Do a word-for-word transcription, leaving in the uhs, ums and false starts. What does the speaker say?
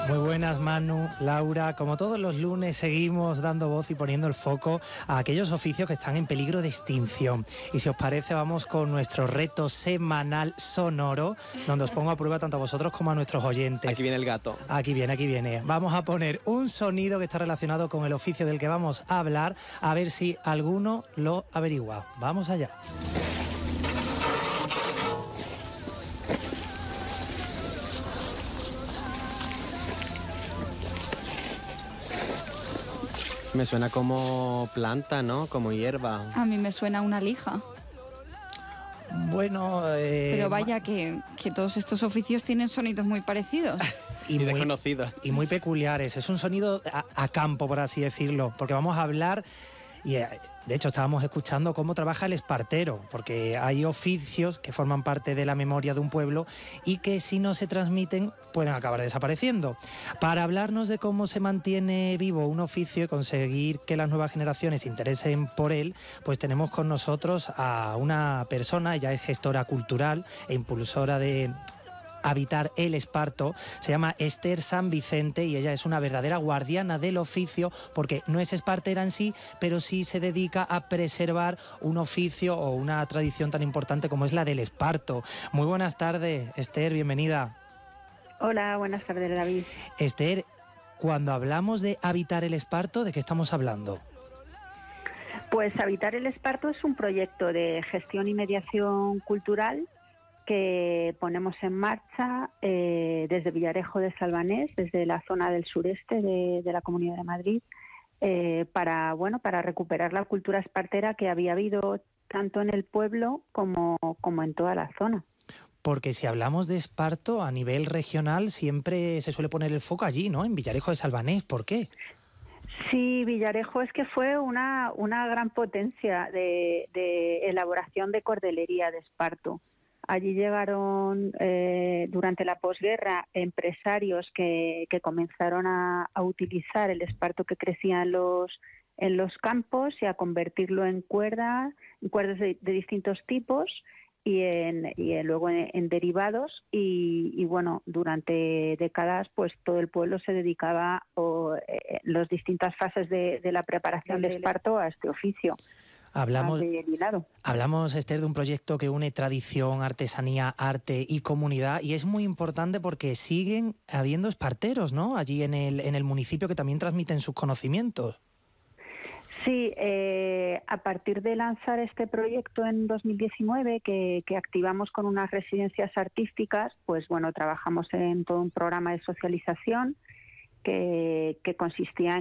Muy buenas, Manu, Laura. Como todos los lunes seguimos dando voz y poniendo el foco a aquellos oficios que están en peligro de extinción. Y si os parece, vamos con nuestro reto semanal sonoro, donde os pongo a prueba tanto a vosotros como a nuestros oyentes. Aquí viene el gato. Aquí viene, aquí viene. Vamos a poner un sonido que está relacionado con el oficio del que vamos a hablar, a ver si alguno lo averigua. Vamos allá. Me suena como planta, ¿no? Como hierba. A mí me suena una lija. Bueno... Eh, Pero vaya que, que todos estos oficios tienen sonidos muy parecidos. Y, y muy desconocidos. Y muy peculiares. Es un sonido a, a campo, por así decirlo, porque vamos a hablar... Y de hecho estábamos escuchando cómo trabaja el espartero, porque hay oficios que forman parte de la memoria de un pueblo y que si no se transmiten pueden acabar desapareciendo. Para hablarnos de cómo se mantiene vivo un oficio y conseguir que las nuevas generaciones se interesen por él, pues tenemos con nosotros a una persona, ella es gestora cultural e impulsora de Habitar el Esparto, se llama Esther San Vicente y ella es una verdadera guardiana del oficio porque no es espartera en sí, pero sí se dedica a preservar un oficio o una tradición tan importante como es la del esparto. Muy buenas tardes, Esther, bienvenida. Hola, buenas tardes, David. Esther, cuando hablamos de Habitar el Esparto, ¿de qué estamos hablando? Pues Habitar el Esparto es un proyecto de gestión y mediación cultural que ponemos en marcha eh, desde Villarejo de Salvanés, desde la zona del sureste de, de la Comunidad de Madrid, eh, para bueno para recuperar la cultura espartera que había habido tanto en el pueblo como, como en toda la zona. Porque si hablamos de esparto a nivel regional siempre se suele poner el foco allí, ¿no? En Villarejo de Salvanés, ¿por qué? Sí, Villarejo es que fue una, una gran potencia de, de elaboración de cordelería de esparto. Allí llegaron eh, durante la posguerra empresarios que, que comenzaron a, a utilizar el esparto que crecía en los, en los campos y a convertirlo en cuerda, en cuerdas de, de distintos tipos y, en, y en, luego en, en derivados. Y, y bueno, durante décadas pues todo el pueblo se dedicaba a eh, las distintas fases de, de la preparación del esparto a este oficio. Hablamos, hablamos, Esther, de un proyecto que une tradición, artesanía, arte y comunidad, y es muy importante porque siguen habiendo esparteros, ¿no?, allí en el, en el municipio que también transmiten sus conocimientos. Sí, eh, a partir de lanzar este proyecto en dos mil diecinueve, que, que activamos con unas residencias artísticas, pues bueno, trabajamos en todo un programa de socialización que, que consistía en